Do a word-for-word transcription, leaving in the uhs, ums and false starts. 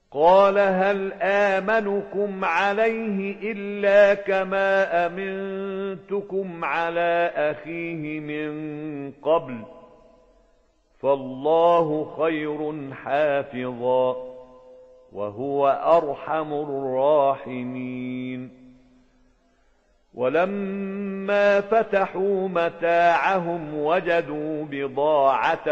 قال هل آمنكم عليه إلا كما أمنتكم على أخيه من قبل فالله خير حافظا وهو أرحم الراحمين. ولما فتحوا متاعهم وجدوا بضاعتهم